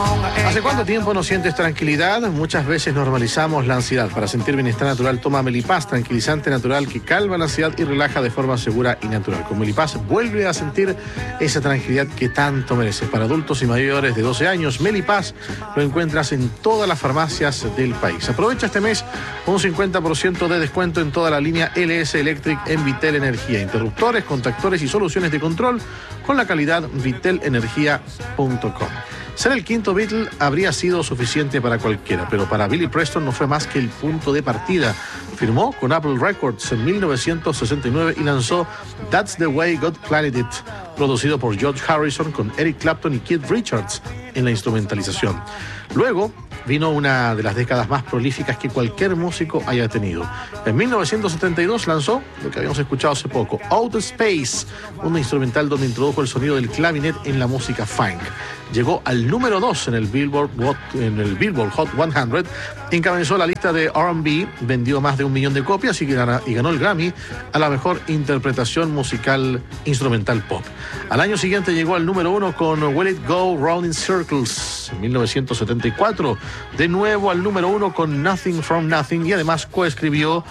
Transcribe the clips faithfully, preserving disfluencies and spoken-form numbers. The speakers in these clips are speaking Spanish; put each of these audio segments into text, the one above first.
¿Hace cuánto tiempo no sientes tranquilidad? Muchas veces normalizamos la ansiedad. Para sentir bienestar natural, toma Melipaz, tranquilizante natural que calma la ansiedad y relaja de forma segura y natural. Con Melipaz vuelve a sentir esa tranquilidad que tanto mereces. Para adultos y mayores de doce años, Melipaz lo encuentras en todas las farmacias del país. Aprovecha este mes un cincuenta por ciento de descuento en toda la línea L S Electric en Vitel Energía. Interruptores, contactores y soluciones de control con la calidad vitel energía punto com. Ser el quinto Beatle habría sido suficiente para cualquiera, pero para Billy Preston no fue más que el punto de partida. Firmó con Apple Records en mil novecientos sesenta y nueve y lanzó That's the Way God Planned It, producido por George Harrison con Eric Clapton y Keith Richards en la instrumentalización. Luego vino una de las décadas más prolíficas que cualquier músico haya tenido. En mil novecientos setenta y dos lanzó lo que habíamos escuchado hace poco, Out of Space, un instrumental donde introdujo el sonido del clavinet en la música funk. Llegó al número dos en el Billboard, en el Billboard Hot cien, encabezó la lista de R and B, vendió más de un millón de copias y ganó el Grammy a la mejor interpretación musical instrumental pop. Al año siguiente llegó al número uno con Will It Go Round in Circles en mil novecientos setenta y cuatro, de nuevo al número uno con Nothing from Nothing y además coescribió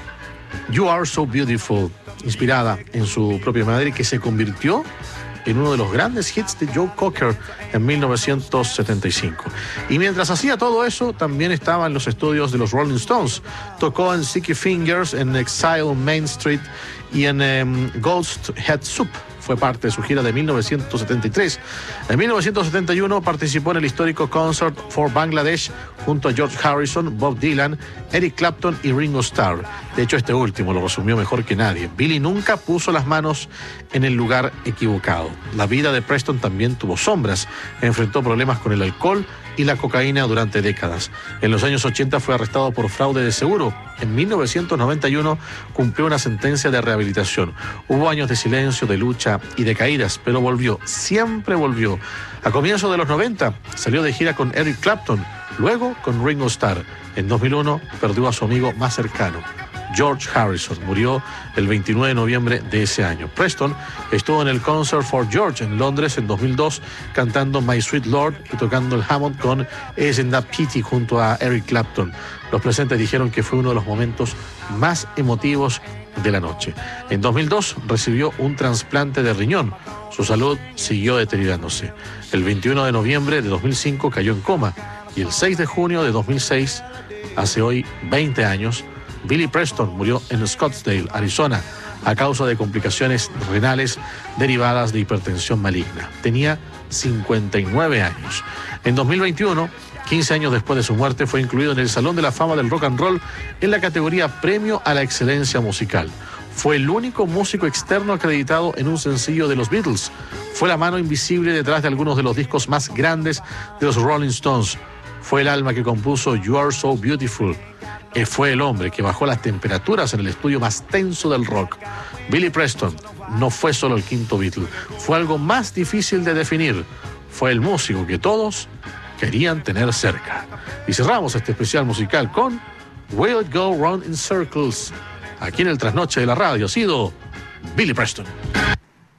You Are So Beautiful, inspirada en su propia madre, que se convirtió en uno de los grandes hits de Joe Cocker en mil novecientos setenta y cinco. Y mientras hacía todo eso, también estaba en los estudios de los Rolling Stones. Tocó en Sticky Fingers, en Exile on Main Street y en um, Ghost Head Soup. Fue parte de su gira de mil novecientos setenta y tres. En mil novecientos setenta y uno participó en el histórico Concert for Bangladesh junto a George Harrison, Bob Dylan, Eric Clapton y Ringo Starr. De hecho, este último lo resumió mejor que nadie. Billy nunca puso las manos en el lugar equivocado. La vida de Preston también tuvo sombras. Enfrentó problemas con el alcohol y la cocaína durante décadas. En los años ochenta fue arrestado por fraude de seguro. En mil novecientos noventa y uno cumplió una sentencia de rehabilitación. Hubo años de silencio, de lucha y de caídas, pero volvió, siempre volvió. A comienzos de los noventa salió de gira con Eric Clapton, luego con Ringo Starr. En dos mil uno perdió a su amigo más cercano, George Harrison. Murió el veintinueve de noviembre de ese año. Preston estuvo en el Concert for George en Londres en dos mil dos cantando My Sweet Lord y tocando el Hammond con Isn't That Pity junto a Eric Clapton. Los presentes dijeron que fue uno de los momentos más emotivos de la noche. En dos mil dos recibió un trasplante de riñón. Su salud siguió deteriorándose. El veintiuno de noviembre de dos mil cinco cayó en coma y el seis de junio de dos mil seis, hace hoy veinte años, Billy Preston murió en Scottsdale, Arizona, a causa de complicaciones renales derivadas de hipertensión maligna. Tenía cincuenta y nueve años. En dos mil veintiuno, quince años después de su muerte, fue incluido en el Salón de la Fama del Rock and Roll en la categoría Premio a la Excelencia Musical. Fue el único músico externo acreditado en un sencillo de los Beatles. Fue la mano invisible detrás de algunos de los discos más grandes de los Rolling Stones. Fue el alma que compuso You Are So Beautiful. Fue el hombre que bajó las temperaturas en el estudio más tenso del rock. Billy Preston no fue solo el quinto Beatle, fue algo más difícil de definir. Fue el músico que todos querían tener cerca. Y cerramos este especial musical con Will It Go Round in Circles. Aquí en el Trasnoche de la Radio ha sido Billy Preston.